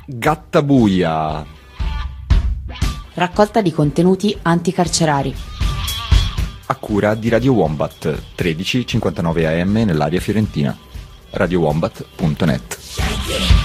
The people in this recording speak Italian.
Gattabuia. Raccolta di contenuti anticarcerari. A cura di Radio Wombat, 13:59 AM nell'area fiorentina. radiowombat.net.